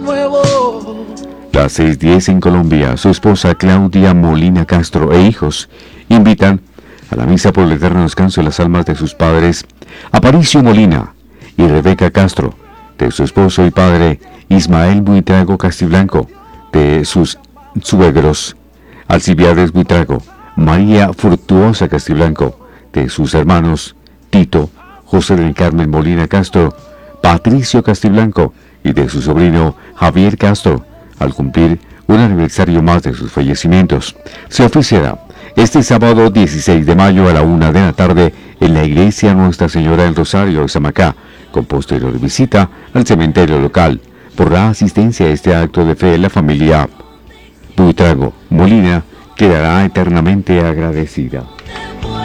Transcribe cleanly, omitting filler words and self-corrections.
Las 6:10 en Colombia, su esposa Claudia Molina Castro e hijos invitan a la misa por el eterno descanso de las almas de sus padres Aparicio Molina y Rebeca Castro, de su esposo y padre Ismael Buitrago Castiblanco, de sus suegros Alcibiades Buitrago, María Fructuosa Castiblanco, de sus hermanos Tito, José del Carmen Molina Castro, Patricio Castiblanco y de su sobrino Javier Castro, al cumplir un aniversario más de sus fallecimientos. Se oficiará este sábado 16 de mayo a la 1 de la tarde en la iglesia Nuestra Señora del Rosario de Samacá, con posterior visita al cementerio local. Por la asistencia a este acto de fe, la familia Buitrago Molina quedará eternamente agradecida.